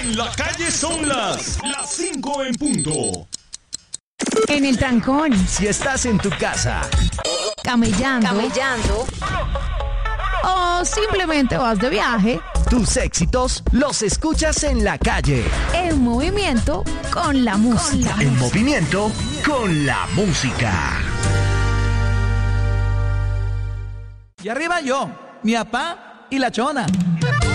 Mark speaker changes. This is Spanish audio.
Speaker 1: En la calle son las 5 en punto.
Speaker 2: En el trancón,
Speaker 3: Si estás en tu casa,
Speaker 2: camellando o simplemente vas de viaje,
Speaker 3: tus éxitos los escuchas en la calle.
Speaker 2: en movimiento con la música.
Speaker 3: En movimiento con la música.
Speaker 4: Y arriba yo, mi papá y la chona.